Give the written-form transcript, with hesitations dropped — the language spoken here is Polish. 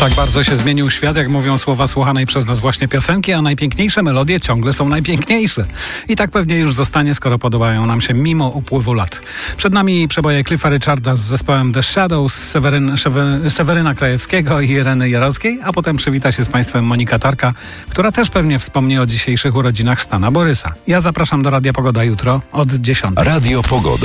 Tak bardzo się zmienił świat, jak mówią słowa słuchanej przez nas właśnie piosenki, a najpiękniejsze melodie ciągle są najpiękniejsze. I tak pewnie już zostanie, skoro podobają nam się mimo upływu lat. Przed nami przeboje Cliffa Richarda z zespołem The Shadows, Seweryna Krajewskiego i Ireny Jarockiej, a potem przywita się z Państwem Monika Tarka, która też pewnie wspomni o dzisiejszych urodzinach Stana Borysa. Ja zapraszam do Radia Pogoda jutro od 10. Radio Pogoda.